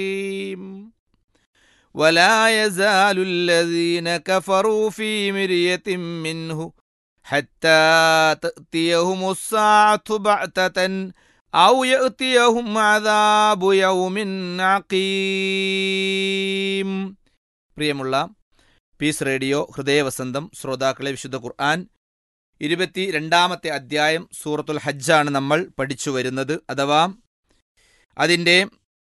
ولا يزال الذين كفروا في مرية منه حتى تأتيهم الساعة بغتة أو يأتيهم عذاب يوم عقيم. പ്രിയമുള്ള piece radio ഹൃദയവസന്തം ശ്രോതാക്കളെ, വിശുദ്ധ ഖുർആൻ 22-ാമത്തെ അധ്യായം സൂറത്തുൽ ഹജ്ജാണ് നമ്മൾ പഠിച്ചു വരുന്നത്. അഥവാ അതിൻ്റെ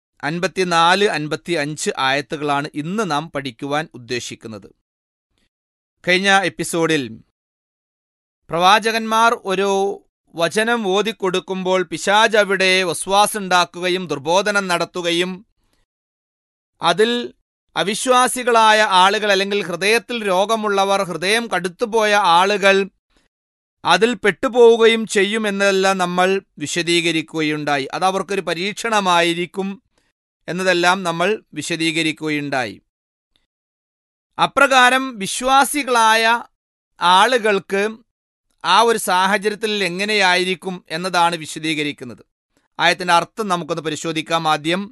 54-55 ആയത്തുകളാണ് ഇന്ന് നാം പഠിക്കുവാൻ ഉദ്ദേശിക്കുന്നത്. കഴിഞ്ഞ എപ്പിസോഡിൽ പ്രവാചകന്മാർ ഒരു വചനം ഓതിക്കൊടുക്കുമ്പോൾ പിശാച് അവിടെ വസ്വാസുണ്ടാക്കുകയും ദുർബോധനം നടത്തുകയും അതിൽ അവിശ്വാസികളായ ആളുകൾ അല്ലെങ്കിൽ ഹൃദയത്തിൽ രോഗമുള്ളവർ, ഹൃദയം കടുത്തുപോയ ആളുകൾ അതിൽ പെട്ടുപോവുകയും ചെയ്യുമെന്നെല്ലാം നമ്മൾ വിശദീകരിക്കുകയുണ്ടായി. അത് അവർക്കൊരു പരീക്ഷണമായിരിക്കും എന്നതെല്ലാം നമ്മൾ വിശദീകരിക്കുകയുണ്ടായി. അപ്രകാരം വിശ്വാസികളായ ആളുകൾക്ക് ആ ഒരു സാഹചര്യത്തിൽ എങ്ങനെയായിരിക്കും എന്നതാണ് വിശദീകരിക്കുന്നത്. ആയത്തിന്റെ അർത്ഥം നമുക്കൊന്ന് പരിശോധിക്കാം. ആദ്യം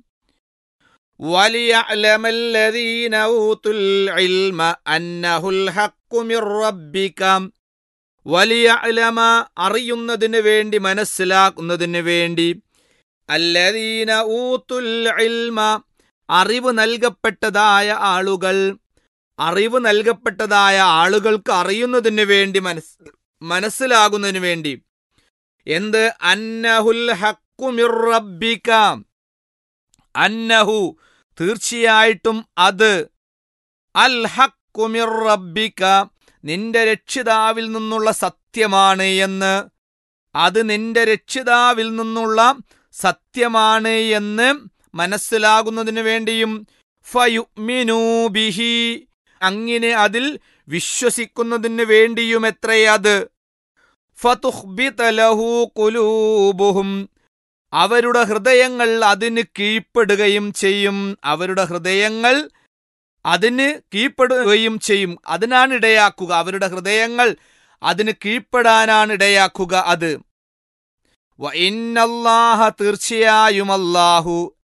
വലിയഅലമല്ലദീന ഊതുൽ ഇൽമ അന്നഹുൽ ഹഖ്ഖു മിർ റബ്ബിക. വലിയഅലമ അറിയുന്നതിന് വേണ്ടി, മനസ്സിലാക്കുന്നതിന് വേണ്ടി, അല്ലദീന ഊതുൽ ഇൽമ അറിവ് നൽകപ്പെട്ടതായ ആളുകൾ, അറിവ് നൽകപ്പെട്ടതായ ആളുകൾക്ക് അറിയുന്നതിന് വേണ്ടി, മനസ്സിലാകുന്നതിന് വേണ്ടി. എന്ത്? അന്നഹുൽ ഹഖ്ഖു മിർ റബ്ബിക. അന്നഹു തീർച്ചയായിട്ടും അത്, അൽ ഹഖ്ഖു മിർ റബ്ബിക നിന്റെ രക്ഷിതാവിൽ നിന്നുള്ള സത്യമാണ് എന്ന്, അത് നിന്റെ രക്ഷിതാവിൽ നിന്നുള്ള സത്യമാണ് എന്ന് മനസ്സിലാകുന്നതിന് വേണ്ടിയും, ഫയുമിനൂ ബിഹി അങ്ങനെ അതിൽ വിശ്വസിക്കുന്നതിന് വേണ്ടിയും എത്രയത്, ഫതുഖ്ബിത ലഹു ഖുലൂബുഹും അവരുടെ ഹൃദയങ്ങൾ അതിന് കീഴ്പ്പെടുകയും ചെയ്യും. അവരുടെ ഹൃദയങ്ങൾ അതിന് കീഴ്പ്പെടുകയും ചെയ്യും. അതിനാണ് ഇടയാക്കുക. അവരുടെ ഹൃദയങ്ങൾ അതിന് കീഴ്പ്പെടാനാണ് ഇടയാക്കുക. അത് വഇന്നല്ലാഹ തീർച്ചയായും അല്ലാഹു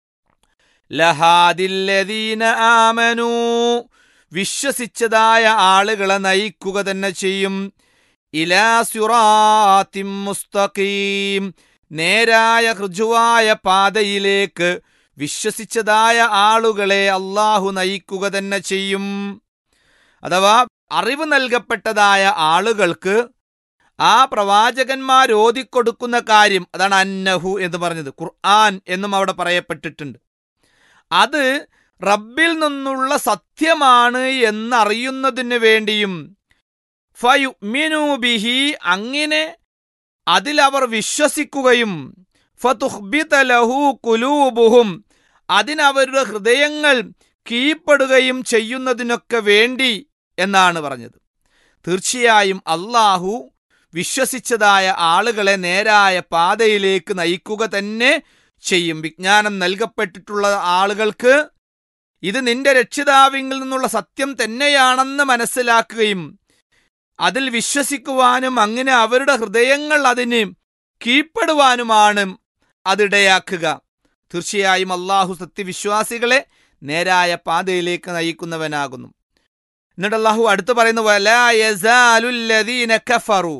ലഹാദില്ലദീന ആമനൂ വിശ്വസിച്ചതായ ആളുകളെ നയിക്കുക തന്നെ ചെയ്യും. ഇലാ സിറാത്തിൻ മുസ്തഖീം നേരായ ഋജുവായ പാതയിലേക്ക് വിശ്വസിച്ചതായ ആളുകളെ അല്ലാഹു നയിക്കുക തന്നെ ചെയ്യും. അഥവാ അറിവ് നൽകപ്പെട്ടതായ ആളുകൾക്ക് ആ പ്രവാചകന്മാർ ഓതിക്കൊടുക്കുന്ന കാര്യം, അതാണ് അന്നഹു എന്ന് പറഞ്ഞത്. ഖുർആൻ എന്നും അവിടെ പറയപ്പെട്ടിട്ടുണ്ട്. അത് റബ്ബിൽ നിന്നുള്ള സത്യമാണ് എന്നറിയുന്നതിന് വേണ്ടിയും, ഫയുമിനൂ ബിഹി അങ്ങനെ അതിലവർ വിശ്വസിക്കുകയും, ഫതുഖ്ബിത ലഹു ഖുലൂബുഹും അതിനവരുടെ ഹൃദയങ്ങൾ കീഴ്പ്പെടുകയും ചെയ്യുന്നതിനൊക്കെ വേണ്ടി എന്നാണ് പറഞ്ഞത്. തീർച്ചയായും അല്ലാഹു വിശ്വസിച്ചതായ ആളുകളെ നേരായ പാതയിലേക്ക് നയിക്കുക തന്നെ ചെയ്യും. വിജ്ഞാനം നൽകപ്പെട്ടിട്ടുള്ള ആളുകൾക്ക് ഇത് നിന്റെ രക്ഷിതാവിൽ നിന്നുള്ള സത്യം തന്നെയാണെന്ന് മനസ്സിലാക്കുകയും അതിൽ വിശ്വസിക്കുവാനും അങ്ങനെ അവരുടെ ഹൃദയങ്ങൾ അതിന് കീഴ്പ്പെടുവാനുമാണ് അതിടയാക്കുക. തീർച്ചയായും അല്ലാഹു സത്യവിശ്വാസികളെ നേരായ പാതയിലേക്ക് നയിക്കുന്നവനാകുന്നു. എന്നിട്ട് അല്ലാഹു അടുത്ത് പറയുന്നു, വലാ യസാലുല്ലദീന കഫറു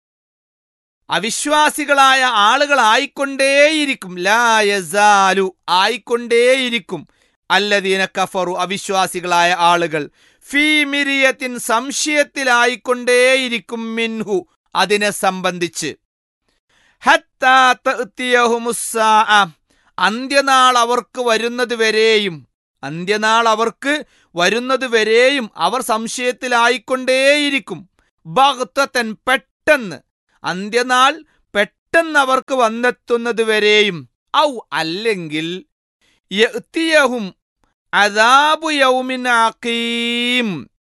അവിശ്വാസികളായ ആളുകൾ ആയിക്കൊണ്ടേയിരിക്കും. ലാ യസാലു ആയിക്കൊണ്ടേയിരിക്കും. അല്ലദീന കഫറു അവിശ്വാസികളായ ആളുകൾ, ഫീ മിരിയത്തിൻ സംശയത്തിലായിക്കൊണ്ടേയിരിക്കും, മിൻഹു അതിനെ സംബന്ധിച്ച്, ഹത്താ തഅ്തിയഹുമുസ്സാഅ അന്ത്യനാൾ അവർക്ക് വരുന്നത് വരെയും, അന്ത്യനാൾ അവർക്ക് വരുന്നത് വരെയും അവർ സംശയത്തിലായിക്കൊണ്ടേയിരിക്കും. ബഗ്തതൻ പെട്ടെന്ന്, അന്ത്യനാൾ പെട്ടെന്ന് അവർക്ക് വന്നെത്തുന്നത് വരെയും, ഔ അല്ലെങ്കിൽ യഅ്തിയഹും അദാബു യൗമിൻ അഖീം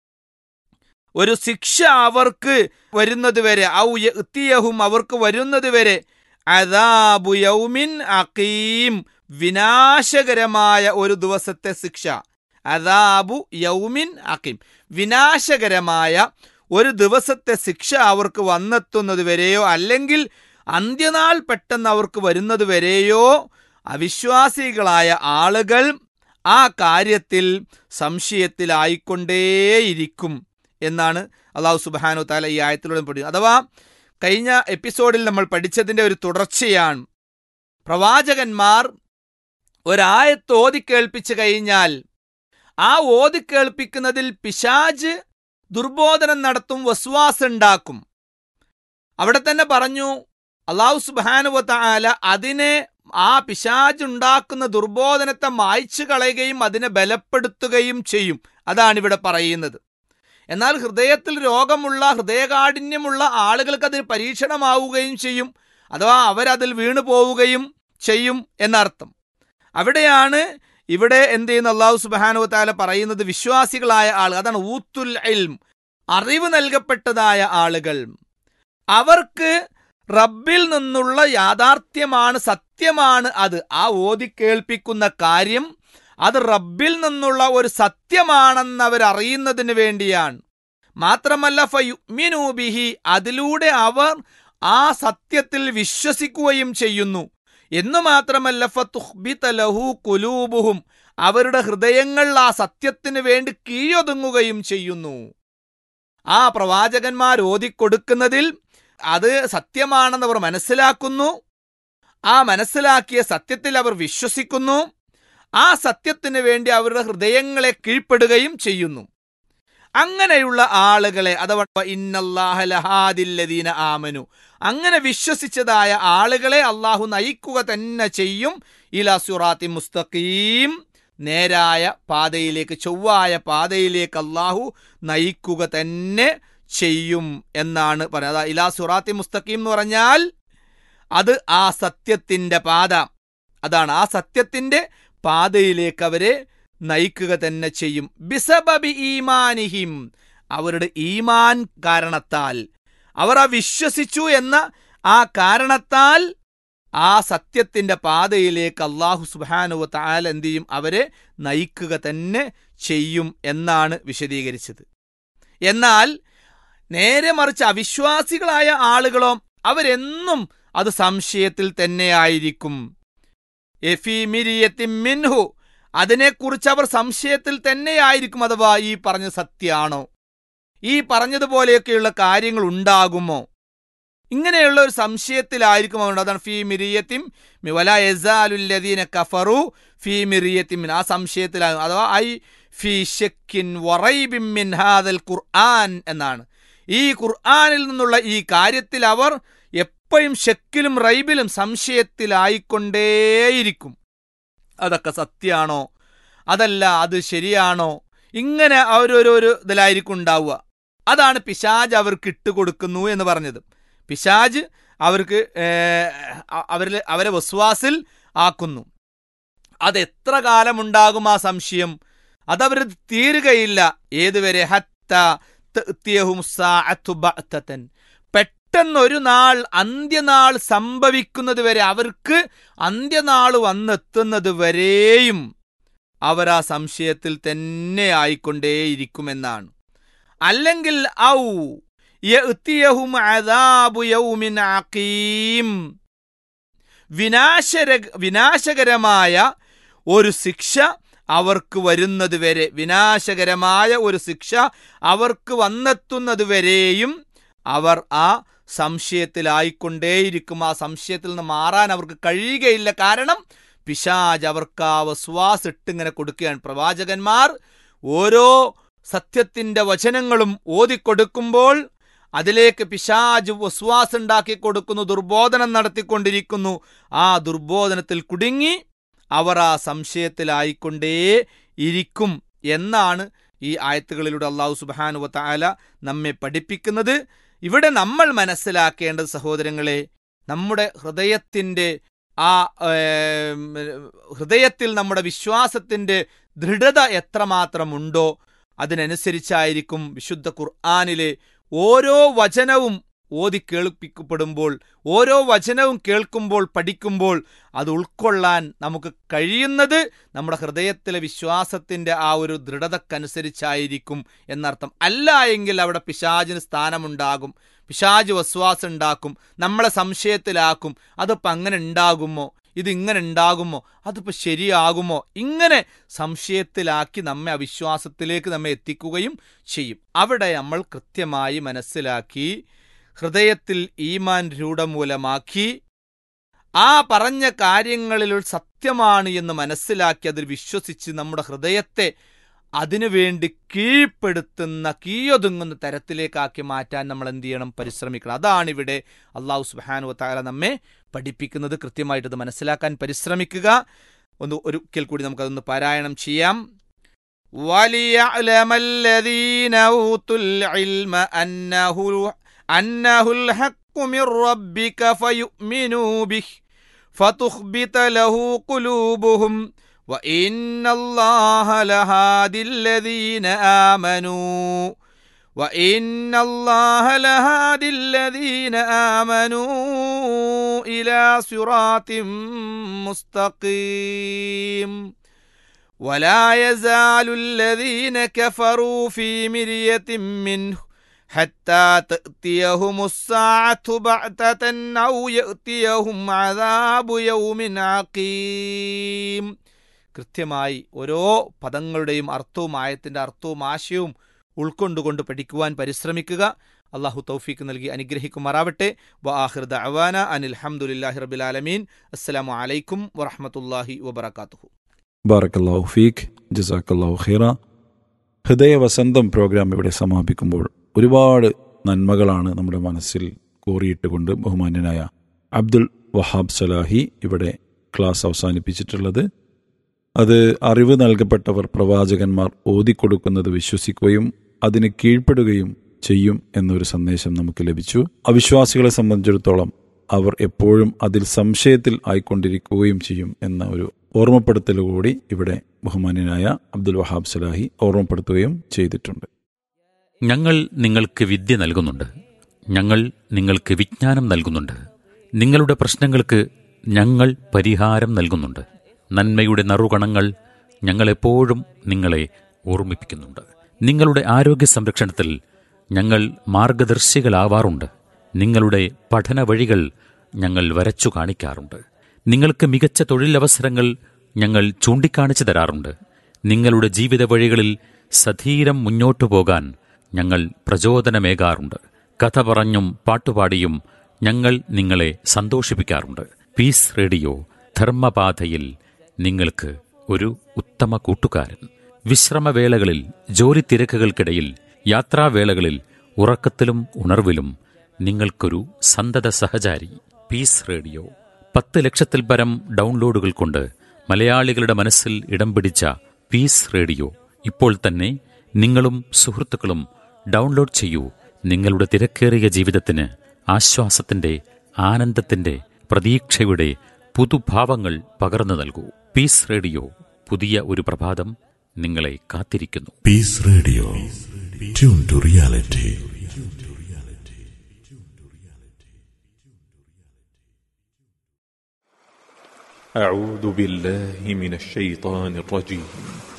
ഒരു ശിക്ഷ അവർക്ക് വരുന്നത് വരെ, ഔ യഅ്തിയഹും അവർക്ക് വരുന്നത് വരെ, അദാബു യൗമിൻ അഖീം വിനാശകരമായ ഒരു ദിവസത്തെ ശിക്ഷ. അദാബു യൗമിൻ അഖീം വിനാശകരമായ ഒരു ദിവസത്തെ ശിക്ഷ അവർക്ക് വന്നെത്തുന്നത് വരെയോ അല്ലെങ്കിൽ അന്ത്യനാൾ പെട്ടെന്ന് അവർക്ക് വരുന്നത് വരെയോ അവിശ്വാസികളായ ആളുകൾ ആ കാര്യത്തിൽ സംശയത്തിലായിക്കൊണ്ടേയിരിക്കും എന്നാണ് അല്ലാഹു സുബ്ഹാനഹു വ തആല ഈ ആയത്തിലൂടെ പഠിക്കുന്നത്. അഥവാ കഴിഞ്ഞ എപ്പിസോഡിൽ നമ്മൾ പഠിച്ചതിൻ്റെ ഒരു തുടർച്ചയാണ്. പ്രവാചകന്മാർ ഒരായത്ത് ഓതിക്കേൾപ്പിച്ചു കഴിഞ്ഞാൽ ആ ഓതിക്കേൾപ്പിക്കുന്നതിൽ പിശാച് ദുർബോധനം നടത്തും, വസ്വാസ് ഉണ്ടാക്കും. അവിടെ തന്നെ പറഞ്ഞു അല്ലാഹു സുബ്ഹാനഹു വ തആല അതിനെ, ആ പിശാച് ഉണ്ടാക്കുന്ന ദുർബോധനത്തെ മായ്ച്ചു കളയുകയും അതിനെ ബലപ്പെടുത്തുകയും ചെയ്യും. അതാണ് ഇവിടെ പറയുന്നത്. എന്നാൽ ഹൃദയത്തിൽ രോഗമുള്ള, ഹൃദയകാഠിന്യമുള്ള ആളുകൾക്ക് അതിന് പരീക്ഷണമാവുകയും ചെയ്യും, അഥവാ അവരതിൽ വീണു പോവുകയും ചെയ്യും എന്നർത്ഥം. അവിടെയാണ് ഇവിടെ എന്ത് ചെയ്യുന്ന അല്ലാഹു സുബ്ഹാനഹു വ തആല പറയുന്നത്, വിശ്വാസികളായ ആളുകൾ, അതാണ് ഊത്തുൽ ഇൽം, അറിവ് നൽകപ്പെട്ടതായ ആളുകൾ, അവർക്ക് റബ്ബിൽ നിന്നുള്ള യാഥാർത്ഥ്യമാണ്, സത്യമാണ് അത്. ആ ഓതിക്കേൾപ്പിക്കുന്ന കാര്യം അത് റബ്ബിൽ നിന്നുള്ള ഒരു സത്യമാണെന്നവരറിയുന്നതിന് വേണ്ടിയാണ്. മാത്രമല്ല ഫയുമിനൂ ബിഹി, അതിലൂടെ അവർ ആ സത്യത്തിൽ വിശ്വസിക്കുകയും ചെയ്യുന്നു. എന്നു മാത്രമല്ല ഫതുഖ്ബിത ലഹു ഖുലൂബുഹും, അവരുടെ ഹൃദയങ്ങൾ ആ സത്യത്തിന് വേണ്ടി കീഴൊതുങ്ങുകയും ചെയ്യുന്നു. ആ പ്രവാചകന്മാർ ഓതിക്കൊടുക്കുന്നതിൽ അത് സത്യമാണെന്ന് അവർ മനസ്സിലാക്കുന്നു. ആ മനസ്സിലാക്കിയ സത്യത്തിൽ അവർ വിശ്വസിക്കുന്നു. ആ സത്യത്തിന് വേണ്ടി അവരുടെ ഹൃദയങ്ങളെ കീഴ്പ്പെടുകയും ചെയ്യുന്നു. അങ്ങനെയുള്ള ആളുകളെ, അഥവാ ഇന്നല്ലാഹ ലഹാദിൽ ലദീന ആമനു, അങ്ങനെ വിശ്വസിച്ചതായ ആളുകളെ അള്ളാഹു നയിക്കുക തന്നെ ചെയ്യും. ഇലാ സിറാത്തി മുസ്തഖീം, നേരായ പാതയിലേക്ക്, ചൊവ്വായ പാതയിലേക്ക് അള്ളാഹു നയിക്കുക തന്നെ ചെയ്യും എന്നാണ് പറയുന്നത്. ഇലാ സിറാത്തി മുസ്തഖീം എന്ന് പറഞ്ഞാൽ അത് ആ സത്യത്തിൻ്റെ പാത, അതാണ് ആ സത്യത്തിൻ്റെ പാതയിലേക്ക് അവരെ നയിക്കുക തന്നെ ചെയ്യും. ബിസബബി ഈമാനിഹിം, അവരുടെ ഈമാൻ കാരണത്താൽ, അവർ ആ വിശ്വസിച്ചു എന്ന ആ കാരണത്താൽ ആ സത്യത്തിൻ്റെ പാതയിലേക്ക് അല്ലാഹു സുബ്ഹാനഹു വ തആല എന്ത് ചെയ്യും, അവരെ നയിക്കുക തന്നെ ചെയ്യും എന്നാണ് വിശദീകരിച്ചത്. എന്നാൽ നേരെ മറിച്ച് അവിശ്വാസികളായ ആളുകളോ, അവരെന്നും അത് സംശയത്തിൽ തന്നെയായിരിക്കും. എഫീ മിരിയത്തിൻ മിൻഹു, അതിനെക്കുറിച്ച് അവർ സംശയത്തിൽ തന്നെയായിരിക്കും. അഥവാ ഈ പറഞ്ഞ സത്യമാണോ, ഈ പറഞ്ഞതുപോലെയൊക്കെയുള്ള കാര്യങ്ങൾ ഉണ്ടാകുമോ, ഇങ്ങനെയുള്ള ഒരു സംശയത്തിലായിരിക്കും അവർ. അതാണ് ഫീ മിരിയത്തിൻ വലാ യസാലുൽ ലദീന കഫറു ഫീ മിരിയത്തിൻ മിൻ, ആ സംശയത്തിലാകും. അഥവാ ഐ ഫീ ശക്കിൻ വറൈബിൻ മിൻ ഹാദൽ ഖുർആൻ എന്നാണ്. ഈ ഖുർആനിൽ നിന്നുള്ള ഈ കാര്യത്തിൽ അവർ എപ്പോഴും ശക്കിലും റൈബിലും സംശയത്തിലായിക്കൊണ്ടേയിരിക്കും. അതൊക്കെ സത്യമാണോ, അതല്ല അത് ശരിയാണോ, ഇങ്ങനെ അവരൊരു ഇതിലായിരിക്കും ഉണ്ടാവുക. അതാണ് പിശാജ് അവർക്ക് ഇട്ടുകൊടുക്കുന്നു എന്ന് പറഞ്ഞത്. പിശാജ് അവർക്ക് അവരെ വസ്വാസിൽ ആക്കുന്നു. അതെത്ര കാലമുണ്ടാകും ആ സംശയം, അതവർ തീരുകയില്ല. ഏതുവരെ? ഹത്താ തഅ്തിയഹും സാഅതു ബഅ്തതൻ, പെട്ടെന്നൊരു നാൾ, അന്ത്യനാൾ സംഭവിക്കുന്നത് വരെ, അവർക്ക് അന്ത്യനാൾ വന്നെത്തുന്നത് വരെയും അവർ ആ സംശയത്തിൽ തന്നെ ആയിക്കൊണ്ടേയിരിക്കുമെന്നാണ്. അല്ലെങ്കിൽ ഔ യഅ്തിയഹും അദാബു യൗമിൻ അഖീം, വിനാശകരമായ ഒരു ശിക്ഷ അവർക്ക് വരുന്നത് വരെ, വിനാശകരമായ ഒരു ശിക്ഷ അവർക്ക് വന്നെത്തുന്നത് വരെയും അവർ ആ സംശയത്തിലായിക്കൊണ്ടേയിരിക്കും. ആ സംശയത്തിൽ നിന്ന് മാറാൻ അവർക്ക് കഴിയുകയില്ല. കാരണം പിശാച് അവർക്ക് ആ വസ്വാസ് ഇട്ടിങ്ങനെ കൊടുക്കുകയാണ്. പ്രവാചകന്മാർ ഓരോ സത്യത്തിൻ്റെ വചനങ്ങളും ഓതിക്കൊടുക്കുമ്പോൾ അതിലേക്ക് പിശാച് വസ്വാസ് ഉണ്ടാക്കി കൊടുക്കുന്നു, ദുർബോധനം നടത്തിക്കൊണ്ടിരിക്കുന്നു. ആ ദുർബോധനത്തിൽ കുടുങ്ങി അവർ ആ സംശയത്തിലായിക്കൊണ്ടേ ഇരിക്കും എന്നാണ് ഈ ആയത്തുകളിലൂടെ അല്ലാഹു സുബ്ഹാനഹു വ തആല നമ്മെ പഠിപ്പിക്കുന്നത്. ഇവിടെ നമ്മൾ മനസ്സിലാക്കേണ്ടത് സഹോദരങ്ങളെ, നമ്മുടെ ഹൃദയത്തിൽ നമ്മുടെ വിശ്വാസത്തിൻ്റെ ദൃഢത എത്രമാത്രമുണ്ടോ അതിനനുസരിച്ചായിരിക്കും വിശുദ്ധ ഖുർആനിലെ ഓരോ വചനവും ഓതി കേൾപ്പിക്കപ്പെടുമ്പോൾ, ഓരോ വചനവും കേൾക്കുമ്പോൾ, പഠിക്കുമ്പോൾ അത് ഉൾക്കൊള്ളാൻ നമുക്ക് കഴിയുന്നത് നമ്മുടെ ഹൃദയത്തിലെ വിശ്വാസത്തിൻ്റെ ആ ഒരു ദൃഢതക്കനുസരിച്ചായിരിക്കും എന്നർത്ഥം. അല്ല എങ്കിൽ അവിടെ പിശാചിന് സ്ഥാനമുണ്ടാകും, പിശാച് വസ്വാസം ഉണ്ടാക്കും, നമ്മളെ സംശയത്തിലാക്കും. അതിപ്പോൾ അങ്ങനെ ഉണ്ടാകുമോ, ഇതിങ്ങനെ ഉണ്ടാകുമോ, അതിപ്പോൾ ശരിയാകുമോ, ഇങ്ങനെ സംശയത്തിലാക്കി നമ്മെ അവിശ്വാസത്തിലേക്ക് നമ്മെ എത്തിക്കുകയും ചെയ്യും. അവിടെ നമ്മൾ കൃത്യമായി മനസ്സിലാക്കി ഹൃദയത്തിൽ ഈമാൻ രൂഢമൂലമാക്കി ആ പറഞ്ഞ കാര്യങ്ങളിൽ സത്യമാണ് എന്ന് മനസ്സിലാക്കി അതിൽ വിശ്വസിച്ച് നമ്മുടെ ഹൃദയത്തെ അതിനുവേണ്ടി കീഴ്പ്പെടുത്തുന്ന തരത്തിലേക്കാക്കി മാറ്റാൻ നമ്മൾ എന്ത് ചെയ്യണം? പരിശ്രമിക്കണം. അതാണിവിടെ അള്ളാഹു സുബ്ഹാനഹു വ തആല നമ്മെ പഠിപ്പിക്കുന്നത്. കൃത്യമായിട്ട് ഇത് മനസ്സിലാക്കാൻ പരിശ്രമിക്കുക. ഒരിക്കൽ കൂടി നമുക്കതൊന്ന് പാരായണം ചെയ്യാം. വലിയഅലമല്ലദീന ഊതുൽ ഇൽമ അന്നഹുൽ ഹഖ്ഖു മിർ റബ്ബിക ഫയുമിനൂ ബിഹി ഫതുഖ്ബിത ലഹു ഖുലൂബുഹും وَإِنَّ اللَّهَ لَهَادِي الَّذِينَ آمَنُوا إِلَى صِرَاطٍ مُسْتَقِيمٍ وَلَا يَزَالُ الَّذِينَ كَفَرُوا فِي مِرْيَةٍ مِّنْهُ حَتَّى تَأْتِيَهُمُ السَّاعَةُ بَغْتَةً أَوْ يَأْتِيَهُمْ عَذَابُ يَوْمٍ عَقِيمٍ. കൃത്യമായി ഓരോ പദങ്ങളുടെയും അർത്ഥവും ആയത്തിൻ്റെ അർത്ഥവും ആശയവും ഉൾക്കൊണ്ടുകൊണ്ട് പഠിക്കുവാൻ പരിശ്രമിക്കുക. അള്ളാഹു തൗഫീക്ക് നൽകി അനുഗ്രഹിക്കുമാറാവട്ടെ. വആഖിറു ദഅവാന അനിൽ ഹംദുലില്ലാഹി റബ്ബിൽ ആലമീൻ. അസ്സലാമു അലൈക്കും വറഹ്മത്തുള്ളാഹി വബറകാതുഹു. ബാറക്കല്ലാഹു ഫീക്ക്, ജസാക്കല്ലാഹു ഖൈറ. ഹൃദയവസന്തം പ്രോഗ്രാം ഇവിടെ സമാപിക്കുമ്പോൾ ഒരുപാട് നന്മകളാണ് നമ്മുടെ മനസ്സിൽ കോറിയിട്ടുകൊണ്ട് ബഹുമാന്യനായ അബ്ദുൽ വഹാബ് സലാഹി ഇവിടെ ക്ലാസ് അവസാനിപ്പിച്ചിട്ടുള്ളത്. അത് അറിവ് നൽകപ്പെട്ടവർ പ്രവാചകന്മാർ ഓതിക്കൊടുക്കുന്നത് വിശ്വസിക്കുകയും അതിന് കീഴ്പ്പെടുകയും ചെയ്യും എന്നൊരു സന്ദേശം നമുക്ക് ലഭിച്ചു. അവിശ്വാസികളെ സംബന്ധിച്ചിടത്തോളം അവർ എപ്പോഴും അതിൽ സംശയത്തിൽ ആയിക്കൊണ്ടിരിക്കുകയും ചെയ്യും എന്ന ഒരു ഓർമ്മപ്പെടുത്തലുകൂടി ഇവിടെ ബഹുമാന്യനായ അബ്ദുൽ വഹാബ് സലാഹി ഓർമ്മപ്പെടുത്തുകയും ചെയ്തിട്ടുണ്ട്. ഞങ്ങൾ നിങ്ങൾക്ക് വിദ്യ നൽകുന്നുണ്ട്, ഞങ്ങൾ നിങ്ങൾക്ക് വിജ്ഞാനം നൽകുന്നുണ്ട്, നിങ്ങളുടെ പ്രശ്നങ്ങൾക്ക് ഞങ്ങൾ പരിഹാരം നൽകുന്നുണ്ട്. നന്മയുടെ നറുകണങ്ങൾ ഞങ്ങളെപ്പോഴും നിങ്ങളെ ഓർമ്മിപ്പിക്കുന്നുണ്ട്. നിങ്ങളുടെ ആരോഗ്യ സംരക്ഷണത്തിൽ ഞങ്ങൾ മാർഗദർശികളാവാറുണ്ട്. നിങ്ങളുടെ പഠന വഴികൾ ഞങ്ങൾ വരച്ചു കാണിക്കാറുണ്ട്. നിങ്ങൾക്ക് മികച്ച തൊഴിലവസരങ്ങൾ ഞങ്ങൾ ചൂണ്ടിക്കാണിച്ചു തരാറുണ്ട്. നിങ്ങളുടെ ജീവിത വഴികളിൽ സധീരം മുന്നോട്ടു പോകാൻ ഞങ്ങൾ പ്രചോദനമേകാറുണ്ട്. കഥ പറഞ്ഞും പാട്ടുപാടിയും ഞങ്ങൾ നിങ്ങളെ സന്തോഷിപ്പിക്കാറുണ്ട്. പീസ് റേഡിയോ ധർമ്മപാതയിൽ നിങ്ങൾക്ക് ഒരു ഉത്തമ കൂട്ടുകാരൻ. വിശ്രമവേളകളിൽ, ജോലി തിരക്കുകൾക്കിടയിൽ, യാത്രാവേളകളിൽ, ഉറക്കത്തിലും ഉണർവിലും നിങ്ങൾക്കൊരു സന്തത സഹചാരി. പീസ് റേഡിയോ 10 ലക്ഷത്തിൽ പരം ഡൗൺലോഡുകൾ കൊണ്ട് മലയാളികളുടെ മനസ്സിൽ ഇടം പിടിച്ച പീസ് റേഡിയോ ഇപ്പോൾ തന്നെ നിങ്ങളും സുഹൃത്തുക്കളും ഡൗൺലോഡ് ചെയ്യൂ. നിങ്ങളുടെ തിരക്കേറിയ ജീവിതത്തിന് ആശ്വാസത്തിന്റെ, ആനന്ദത്തിന്റെ, പ്രതീക്ഷയുടെ പുതുഭാവങ്ങൾ പകർന്നു നൽകൂ. പീസ് റേഡിയോ, പുതിയ ഒരു പ്രഭാതം നിങ്ങളെ കാത്തിരിക്കുന്നു. Piece radio, tune to reality. أعوذ بالله من الشيطان الرجيم.